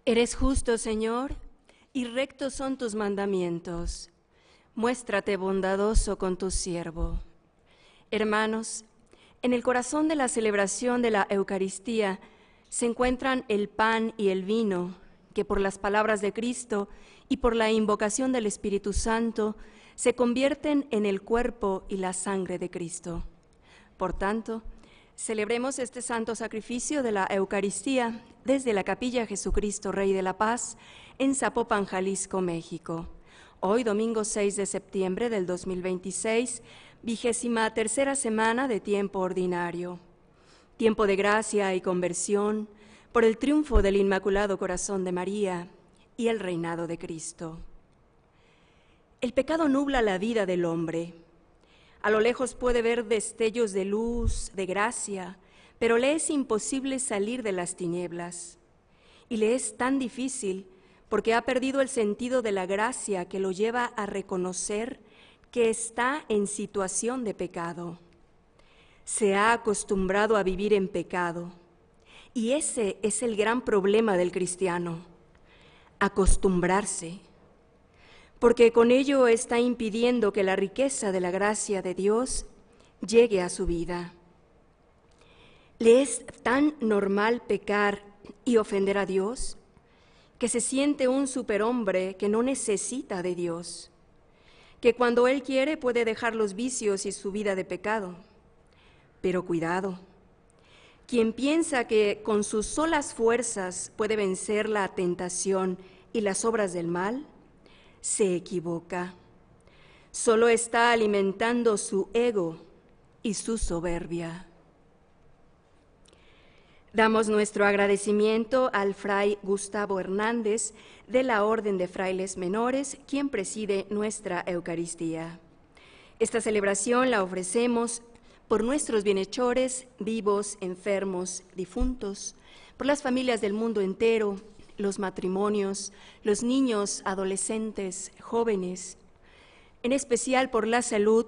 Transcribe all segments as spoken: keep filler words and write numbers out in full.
Eres justo, Señor, y rectos son tus mandamientos. Muéstrate bondadoso con tu siervo. Hermanos, en el corazón de la celebración de la Eucaristía se encuentran el pan y el vino, que por las palabras de Cristo y por la invocación del Espíritu Santo se convierten en el cuerpo y la sangre de Cristo. Por tanto, celebremos este santo sacrificio de la Eucaristía desde la Capilla Jesucristo Rey de la Paz en Zapopan, Jalisco, México. Hoy, domingo seis de septiembre del dos mil veintiséis, vigésima tercera semana de tiempo ordinario. Tiempo de gracia y conversión por el triunfo del Inmaculado Corazón de María y el reinado de Cristo. El pecado nubla la vida del hombre. A lo lejos puede ver destellos de luz, de gracia, pero le es imposible salir de las tinieblas. Y le es tan difícil porque ha perdido el sentido de la gracia que lo lleva a reconocer que está en situación de pecado. Se ha acostumbrado a vivir en pecado. Y ese es el gran problema del cristiano, acostumbrarse. Porque con ello está impidiendo que la riqueza de la gracia de Dios llegue a su vida. Le es tan normal pecar y ofender a Dios que se siente un superhombre que no necesita de Dios, que cuando Él quiere puede dejar los vicios y su vida de pecado. Pero cuidado, quien piensa que con sus solas fuerzas puede vencer la tentación y las obras del mal, se equivoca. Solo está alimentando su ego y su soberbia. Damos nuestro agradecimiento al fray Gustavo Hernández de la Orden de Frailes Menores, quien preside nuestra Eucaristía. Esta celebración la ofrecemos por nuestros bienhechores, vivos, enfermos, difuntos, por las familias del mundo entero, los matrimonios, los niños, adolescentes, jóvenes, en especial por la salud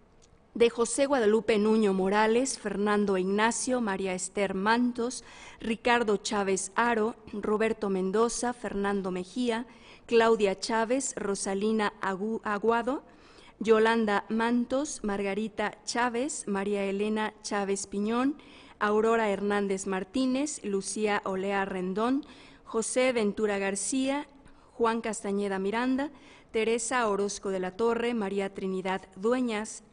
de José Guadalupe Nuño Morales, Fernando Ignacio, María Esther Mantos, Ricardo Chávez Aro, Roberto Mendoza, Fernando Mejía, Claudia Chávez, Rosalina Aguado, Yolanda Mantos, Margarita Chávez, María Elena Chávez Piñón, Aurora Hernández Martínez, Lucía Olea Rendón, José Ventura García, Juan Castañeda Miranda, Teresa Orozco de la Torre, María Trinidad Dueñas,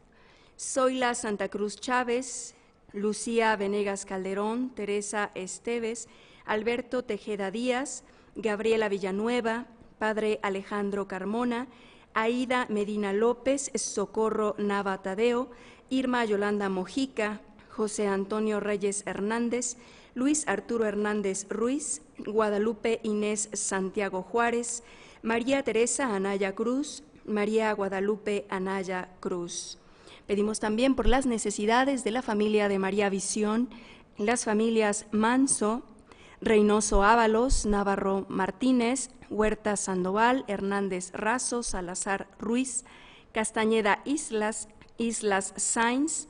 Zoila Santa Cruz Chávez, Lucía Venegas Calderón, Teresa Esteves, Alberto Tejeda Díaz, Gabriela Villanueva, Padre Alejandro Carmona, Aida Medina López, Socorro Nava Tadeo, Irma Yolanda Mojica, José Antonio Reyes Hernández, Luis Arturo Hernández Ruiz, Guadalupe Inés Santiago Juárez, María Teresa Anaya Cruz, María Guadalupe Anaya Cruz. Pedimos también por las necesidades de la familia de María Visión, las familias Manso, Reynoso Ábalos, Navarro Martínez, Huerta Sandoval, Hernández Razo, Salazar Ruiz, Castañeda Islas, Islas Sainz,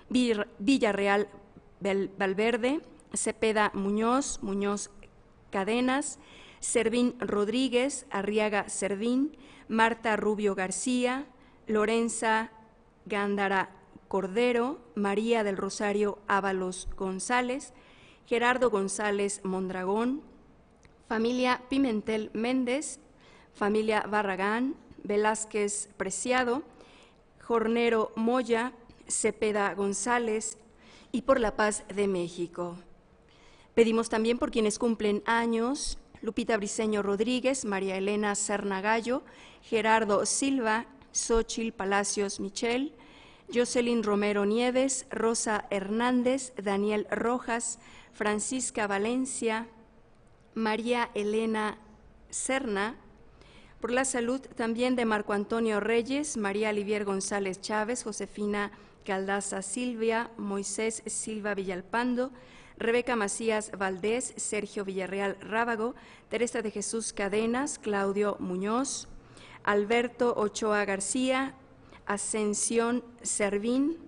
Villarreal Valverde, Cepeda Muñoz, Muñoz Cadenas, Servín Rodríguez, Arriaga Servín, Marta Rubio García, Lorenza Gándara Cordero, María del Rosario Ábalos González, Gerardo González Mondragón, familia Pimentel Méndez, familia Barragán, Velázquez Preciado, Jornero Moya, Cepeda González y por la paz de México. Pedimos también por quienes cumplen años: Lupita Briceño Rodríguez, María Elena Serna Gallo, Gerardo Silva, Xóchitl Palacios Michel, Jocelyn Romero Nieves, Rosa Hernández, Daniel Rojas, Francisca Valencia, María Elena Serna, por la salud también de Marco Antonio Reyes, María Olivier González Chávez, Josefina Caldaza Silvia, Moisés Silva Villalpando, Rebeca Macías Valdés, Sergio Villarreal Rábago, Teresa de Jesús Cadenas, Claudio Muñoz, Alberto Ochoa García, Ascensión Servín,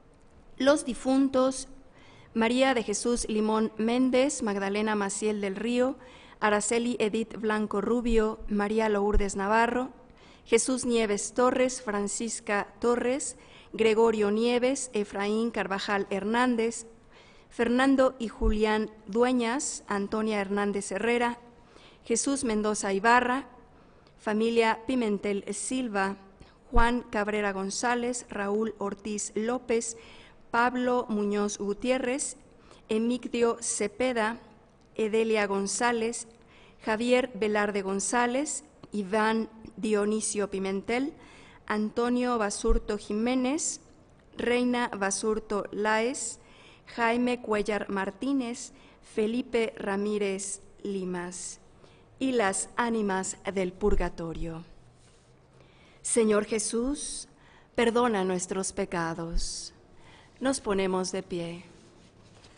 los difuntos María de Jesús Limón Méndez, Magdalena Maciel del Río, Araceli Edith Blanco Rubio, María Lourdes Navarro, Jesús Nieves Torres, Francisca Torres, Gregorio Nieves, Efraín Carvajal Hernández, Fernando y Julián Dueñas, Antonia Hernández Herrera, Jesús Mendoza Ibarra, familia Pimentel Silva, Juan Cabrera González, Raúl Ortiz López, Pablo Muñoz Gutiérrez, Emigdio Cepeda, Edelia González, Javier Velarde González, Iván Dionisio Pimentel, Antonio Basurto Jiménez, Reina Basurto Láez, Jaime Cuellar Martínez, Felipe Ramírez Limas, y las ánimas del purgatorio. Señor Jesús, perdona nuestros pecados. Nos ponemos de pie.